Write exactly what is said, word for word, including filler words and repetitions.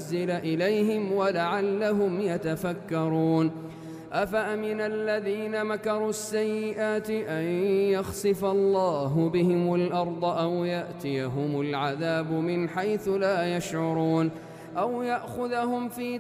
ينزل إليهم ولعلهم يتفكرون. أفأمن الذين مكروا السيئات أن يخسف الله بهم الأرض أو يأتيهم العذاب من حيث لا يشعرون أو يأخذهم في